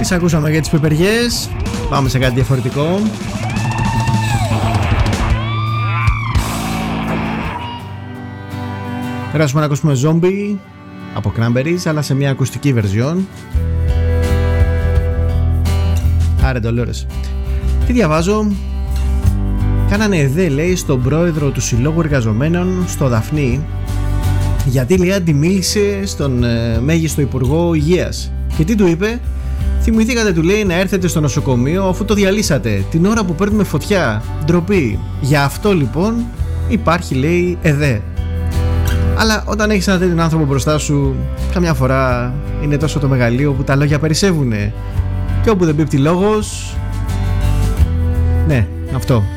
Τις ακούσαμε για τις πιπεριές. Πάμε σε κάτι διαφορετικό. Περάσουμε να ακούσουμε Zombie από Cranberries, αλλά σε μια ακουστική version. Άρε Ντολόρες. Τι διαβάζω? Κάνανε εδέ, λέει, στον πρόεδρο του Συλλόγου Εργαζομένων στο Δαφνί, γιατί, λέει, αντιμίλησε στον μέγιστο Υπουργό Υγείας. Και τι του είπε? Θυμηθήκατε, του λέει, να έρθετε στο νοσοκομείο αφού το διαλύσατε την ώρα που παίρνουμε φωτιά. Ντροπή. Γι' αυτό λοιπόν υπάρχει, λέει, εδέ. Αλλά όταν έχεις έναν τέτοιον άνθρωπο μπροστά σου, καμιά φορά είναι τόσο το μεγαλείο που τα λόγια περισσεύουνε. Και όπου δεν πίπτει λόγος, ναι, αυτό.